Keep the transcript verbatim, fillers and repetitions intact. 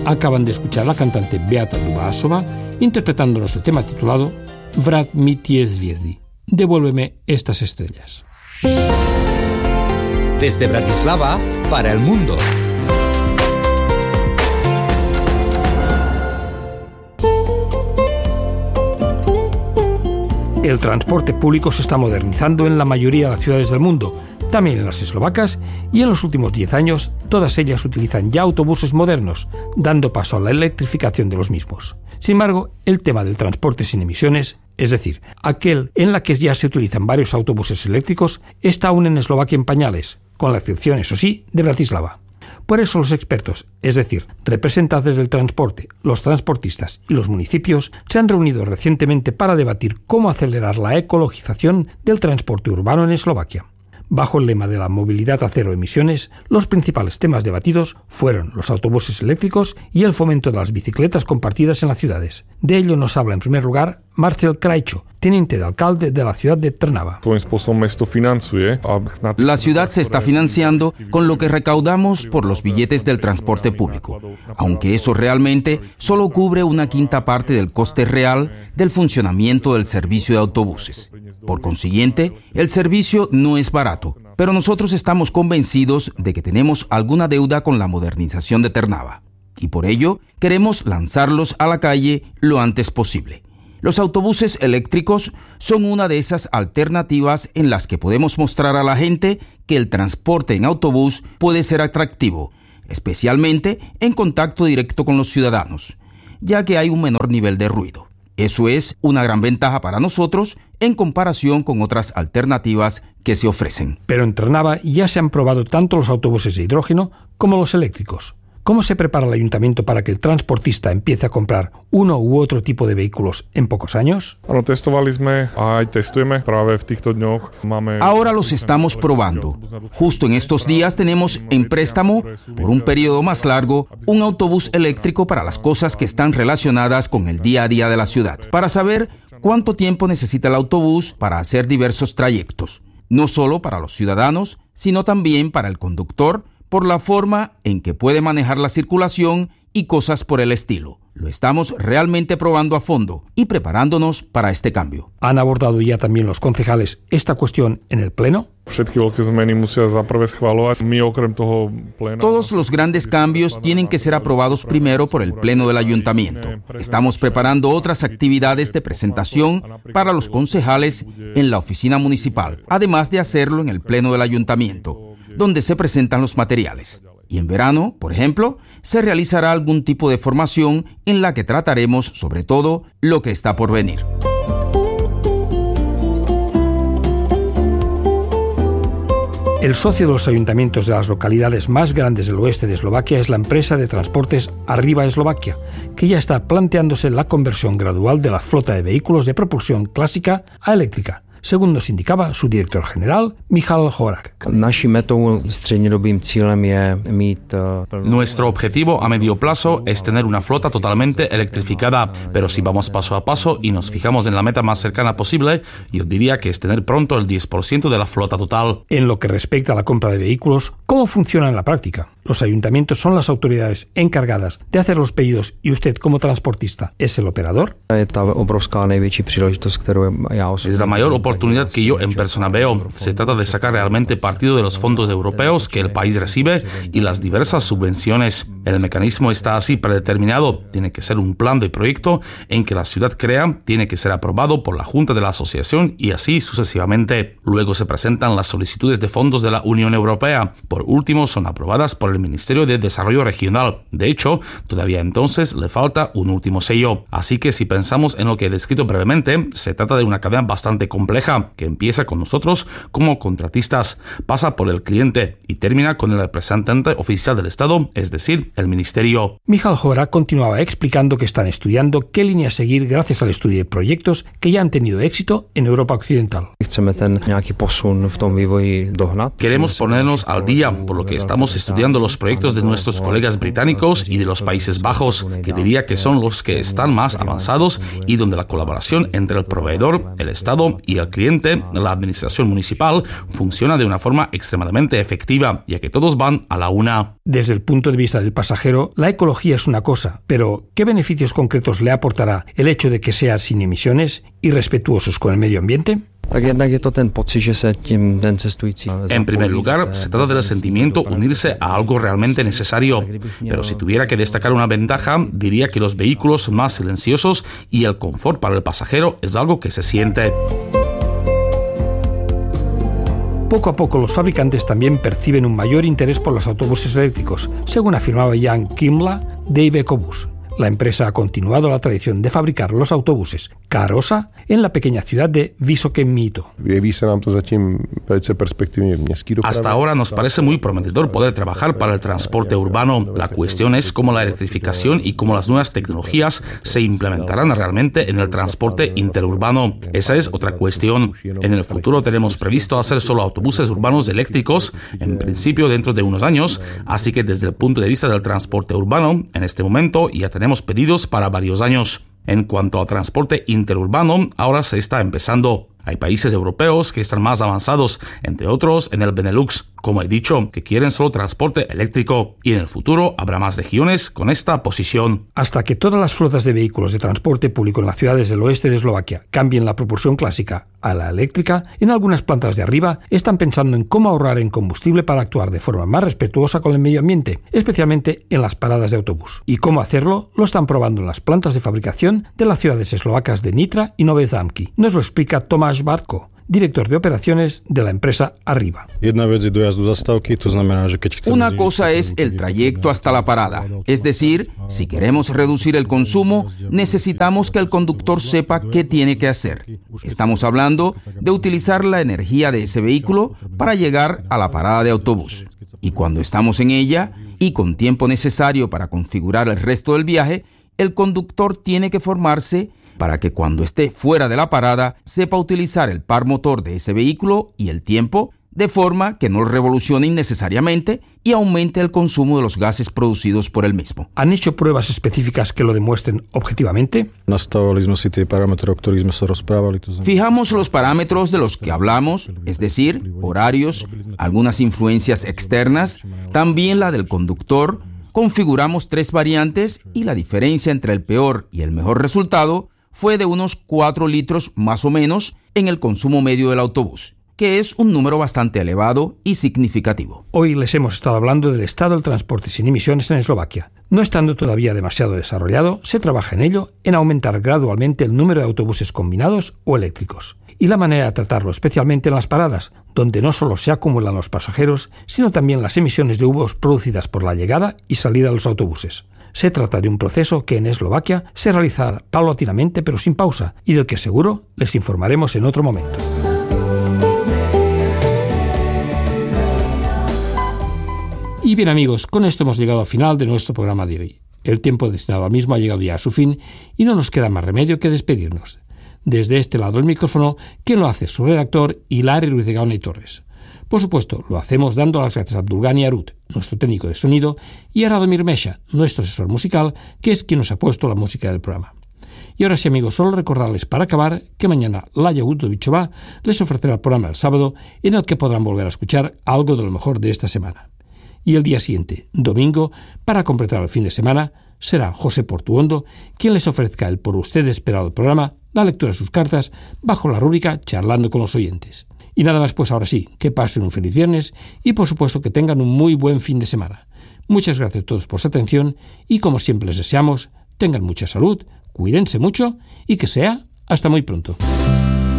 Acaban de escuchar a la cantante Beata Dubasova interpretándonos el tema titulado Vrat mi tie zviezdi, devuélveme estas estrellas. Desde Bratislava para el mundo. El transporte público se está modernizando en la mayoría de las ciudades del mundo, también en las eslovacas, y en los últimos diez años todas ellas utilizan ya autobuses modernos, dando paso a la electrificación de los mismos. Sin embargo, el tema del transporte sin emisiones, es decir, aquel en la que ya se utilizan varios autobuses eléctricos, está aún en Eslovaquia en pañales, con la excepción, eso sí, de Bratislava. Por eso los expertos, es decir, representantes del transporte, los transportistas y los municipios, se han reunido recientemente para debatir cómo acelerar la ecologización del transporte urbano en Eslovaquia. Bajo el lema de la movilidad a cero emisiones, los principales temas debatidos fueron los autobuses eléctricos y el fomento de las bicicletas compartidas en las ciudades. De ello nos habla en primer lugar Marcel Krajčo, teniente de alcalde de la ciudad de Trnava. La ciudad se está financiando con lo que recaudamos por los billetes del transporte público, aunque eso realmente solo cubre una quinta parte del coste real del funcionamiento del servicio de autobuses. Por consiguiente, el servicio no es barato, pero nosotros estamos convencidos de que tenemos alguna deuda con la modernización de Trnava, y por ello queremos lanzarlos a la calle lo antes posible. Los autobuses eléctricos son una de esas alternativas en las que podemos mostrar a la gente que el transporte en autobús puede ser atractivo, especialmente en contacto directo con los ciudadanos, ya que hay un menor nivel de ruido. Eso es una gran ventaja para nosotros en comparación con otras alternativas que se ofrecen. Pero en Trnava ya se han probado tanto los autobuses de hidrógeno como los eléctricos. ¿Cómo se prepara el ayuntamiento para que el transportista empiece a comprar uno u otro tipo de vehículos en pocos años? Ahora los estamos probando. Justo en estos días tenemos en préstamo, por un periodo más largo, un autobús eléctrico para las cosas que están relacionadas con el día a día de la ciudad, para saber cuánto tiempo necesita el autobús para hacer diversos trayectos, no solo para los ciudadanos, sino también para el conductor, por la forma en que puede manejar la circulación y cosas por el estilo. Lo estamos realmente probando a fondo y preparándonos para este cambio. ¿Han abordado ya también los concejales esta cuestión en el Pleno? Todos los grandes cambios tienen que ser aprobados primero por el Pleno del Ayuntamiento. Estamos preparando otras actividades de presentación para los concejales en la oficina municipal, además de hacerlo en el Pleno del Ayuntamiento, donde se presentan los materiales. Y en verano, por ejemplo, se realizará algún tipo de formación en la que trataremos sobre todo lo que está por venir. El socio de los ayuntamientos de las localidades más grandes del oeste de Eslovaquia es la empresa de transportes Arriva Eslovaquia, que ya está planteándose la conversión gradual de la flota de vehículos de propulsión clásica a eléctrica, según nos indicaba su director general, Michal Horak. Nuestro objetivo a medio plazo es tener una flota totalmente electrificada, pero si vamos paso a paso y nos fijamos en la meta más cercana posible, yo diría que es tener pronto el diez por ciento de la flota total. En lo que respecta a la compra de vehículos, ¿cómo funciona en la práctica? Los ayuntamientos son las autoridades encargadas de hacer los pedidos y usted, como transportista, ¿es el operador? Es la mayor oportunidad que yo en persona veo. Se trata de sacar realmente partido de los fondos europeos que el país recibe y las diversas subvenciones. El mecanismo está así predeterminado. Tiene que ser un plan de proyecto en que la ciudad crea, tiene que ser aprobado por la Junta de la Asociación y así sucesivamente. Luego se presentan las solicitudes de fondos de la Unión Europea. Por último, son aprobadas por el Ministerio de Desarrollo Regional. De hecho, todavía entonces le falta un último sello. Así que si pensamos en lo que he descrito brevemente, se trata de una cadena bastante compleja que empieza con nosotros como contratistas, pasa por el cliente y termina con el representante oficial del Estado, es decir, el Ministerio. Michal Horak continuaba explicando que están estudiando qué línea seguir gracias al estudio de proyectos que ya han tenido éxito en Europa Occidental. Queremos ponernos al día, por lo que estamos estudiando los proyectos de nuestros colegas británicos y de los Países Bajos, que diría que son los que están más avanzados y donde la colaboración entre el proveedor, el Estado y el cliente, la administración municipal, funciona de una forma extremadamente efectiva, ya que todos van a la una. Desde el punto de vista del pasajero, la ecología es una cosa, pero ¿qué beneficios concretos le aportará el hecho de que sea sin emisiones y respetuosos con el medio ambiente? En primer lugar, se trata del sentimiento unirse a algo realmente necesario. Pero si tuviera que destacar una ventaja, diría que los vehículos son más silenciosos y el confort para el pasajero es algo que se siente. Poco a poco los fabricantes también perciben un mayor interés por los autobuses eléctricos, según afirmaba Jan Kimla de Iveco-Bus. La empresa ha continuado la tradición de fabricar los autobuses Karosa en la pequeña ciudad de Vysoké Mýto. Hasta ahora nos parece muy prometedor poder trabajar para el transporte urbano. La cuestión es cómo la electrificación y cómo las nuevas tecnologías se implementarán realmente en el transporte interurbano. Esa es otra cuestión. En el futuro tenemos previsto hacer solo autobuses urbanos eléctricos, en principio dentro de unos años, así que desde el punto de vista del transporte urbano, en este momento ya tenemos pedidos para varios años. En cuanto al transporte interurbano, ahora se está empezando. Hay países europeos que están más avanzados, entre otros en el Benelux, como he dicho, que quieren solo transporte eléctrico, y en el futuro habrá más regiones con esta posición. Hasta que todas las flotas de vehículos de transporte público en las ciudades del oeste de Eslovaquia cambien la propulsión clásica a la eléctrica, en algunas plantas de arriba están pensando en cómo ahorrar en combustible para actuar de forma más respetuosa con el medio ambiente, especialmente en las paradas de autobús. Y cómo hacerlo lo están probando en las plantas de fabricación de las ciudades eslovacas de Nitra y Nové Zámky. Nos lo explica Tomáš Bartko, director de operaciones de la empresa Arriva. Una cosa es el trayecto hasta la parada. Es decir, si queremos reducir el consumo, necesitamos que el conductor sepa qué tiene que hacer. Estamos hablando de utilizar la energía de ese vehículo para llegar a la parada de autobús. Y cuando estamos en ella, y con tiempo necesario para configurar el resto del viaje, el conductor tiene que formarse para que cuando esté fuera de la parada sepa utilizar el par motor de ese vehículo y el tiempo de forma que no lo revolucione innecesariamente y aumente el consumo de los gases producidos por el mismo. ¿Han hecho pruebas específicas que lo demuestren objetivamente? Fijamos los parámetros de los que hablamos, es decir, horarios, algunas influencias externas, también la del conductor. Configuramos tres variantes y la diferencia entre el peor y el mejor resultado fue de unos cuatro litros más o menos en el consumo medio del autobús, que es un número bastante elevado y significativo. Hoy les hemos estado hablando del estado del transporte sin emisiones en Eslovaquia. No estando todavía demasiado desarrollado, se trabaja en ello en aumentar gradualmente el número de autobuses combinados o eléctricos y la manera de tratarlo, especialmente en las paradas, donde no solo se acumulan los pasajeros, sino también las emisiones de humos producidas por la llegada y salida de los autobuses. Se trata de un proceso que en Eslovaquia se realizará paulatinamente pero sin pausa y del que seguro les informaremos en otro momento. Y bien amigos, con esto hemos llegado al final de nuestro programa de hoy. El tiempo destinado al mismo ha llegado ya a su fin y no nos queda más remedio que despedirnos. Desde este lado del micrófono, quien lo hace su redactor, Hilario Ruiz de Gaona y Torres. Por supuesto, lo hacemos dando las gracias a Abdulgani Arut, nuestro técnico de sonido, y a Radomir Mesha, nuestro asesor musical, que es quien nos ha puesto la música del programa. Y ahora sí, amigos, solo recordarles para acabar que mañana Laia Udovichova les ofrecerá el programa del sábado en el que podrán volver a escuchar algo de lo mejor de esta semana. Y el día siguiente, domingo, para completar el fin de semana, será José Portuondo quien les ofrezca el por usted esperado programa, la lectura de sus cartas, bajo la rúbrica Charlando con los oyentes. Y nada más, pues ahora sí, que pasen un feliz viernes y por supuesto que tengan un muy buen fin de semana. Muchas gracias a todos por su atención y como siempre les deseamos, tengan mucha salud, cuídense mucho y que sea hasta muy pronto.